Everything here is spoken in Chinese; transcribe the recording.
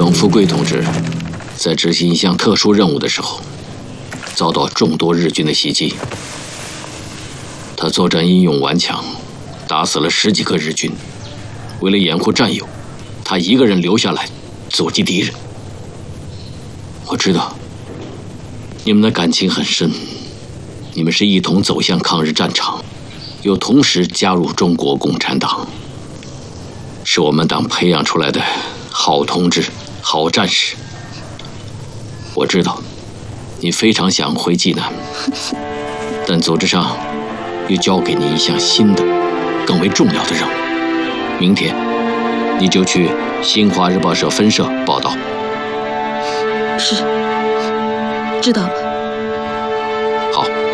王富贵同志在执行一项特殊任务的时候，遭到众多日军的袭击。他作战英勇顽强，打死了10几个日军。为了掩护战友，他一个人留下来阻击敌人。我知道你们的感情很深，你们是一同走向抗日战场，又同时加入中国共产党，是我们党培养出来的好同志、好战士。我知道你非常想回济南，但组织上又交给你一项新的、更为重要的任务。明天你就去新华日报社分社报道。 是，知道了。 好。